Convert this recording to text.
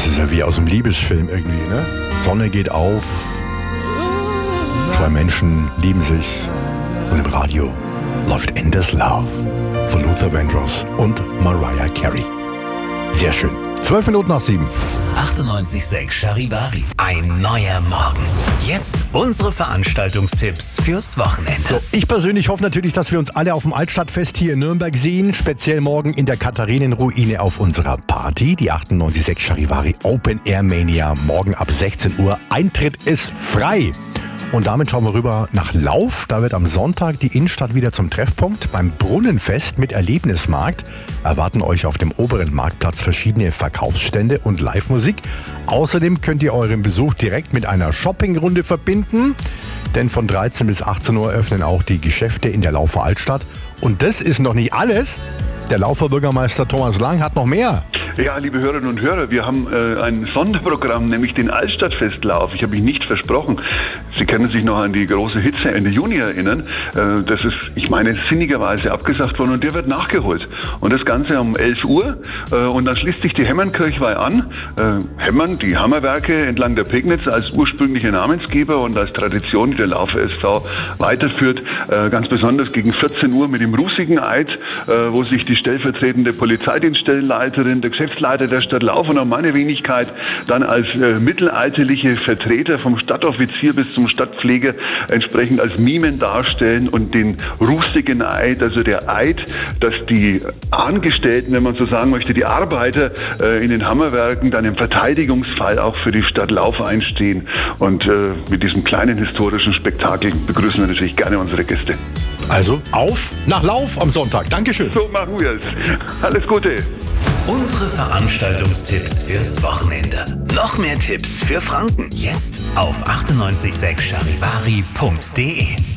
Das ist ja wie aus einem Liebesfilm irgendwie, ne? Sonne geht auf, zwei Menschen lieben sich und im Radio läuft Endless Love von Luther Vandross und Mariah Carey. Sehr schön. 12 Minuten nach 7. 98.6 Charivari. Ein neuer Morgen. Jetzt unsere Veranstaltungstipps fürs Wochenende. So, ich persönlich hoffe natürlich, dass wir uns alle auf dem Altstadtfest hier in Nürnberg sehen. Speziell morgen in der Katharinenruine auf unserer Party. Die 98.6 Charivari Open Air Mania. Morgen ab 16 Uhr. Eintritt ist frei. Und damit schauen wir rüber nach Lauf. Da wird am Sonntag die Innenstadt wieder zum Treffpunkt. Beim Brunnenfest mit Erlebnismarkt erwarten euch auf dem oberen Marktplatz verschiedene Verkaufsstände und Live-Musik. Außerdem könnt ihr euren Besuch direkt mit einer Shoppingrunde verbinden. Denn von 13 bis 18 Uhr öffnen auch die Geschäfte in der Laufer Altstadt. Und das ist noch nicht alles. Der Laufer Bürgermeister Thomas Lang hat noch mehr. Ja, liebe Hörerinnen und Hörer, wir haben ein Sonderprogramm, nämlich den Altstadtfestlauf. Ich habe mich nicht versprochen. Sie können sich noch an die große Hitze Ende Juni erinnern. Das ist, ich meine, sinnigerweise abgesagt worden und der wird nachgeholt. Und das Ganze um 11 Uhr. Und dann schließt sich die Hemmernkirchweih an. Hemmern, die Hammerwerke entlang der Pegnitz als ursprünglicher Namensgeber und als Tradition, die der Laufer SV weiterführt. Ganz besonders gegen 14 Uhr mit dem Rußigen Eid, wo sich die stellvertretende Polizeidienststellenleiterin, der Geschäftsleiter der Stadt Lauf und auch meine Wenigkeit dann als mittelalterliche Vertreter vom Stadtoffizier bis zum Stadtpfleger entsprechend als Mimen darstellen und den Rußigen Eid, also der Eid, dass die Angestellten, wenn man so sagen möchte, die Arbeiter in den Hammerwerken dann im Verteidigungsfall auch für die Stadt Lauf einstehen. Und mit diesem kleinen historischen Spektakel begrüßen wir natürlich gerne unsere Gäste. Also auf nach Lauf am Sonntag. Dankeschön. So machen wir es. Alles Gute. Unsere Veranstaltungstipps fürs Wochenende. Noch mehr Tipps für Franken. Jetzt auf 98.6charivari.de.